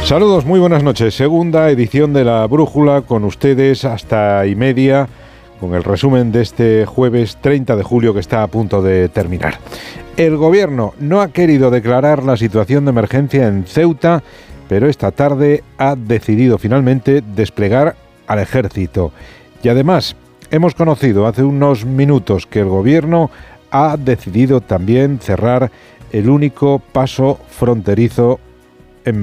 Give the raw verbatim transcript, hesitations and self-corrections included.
Saludos, muy buenas noches. Segunda edición de La Brújula con ustedes hasta y media, con el resumen de este jueves treinta de julio que está a punto de terminar. El gobierno no ha querido declarar la situación de emergencia en Ceuta, pero esta tarde ha decidido finalmente desplegar al ejército. Y además, hemos conocido hace unos minutos que el gobierno ha decidido también cerrar el único paso fronterizo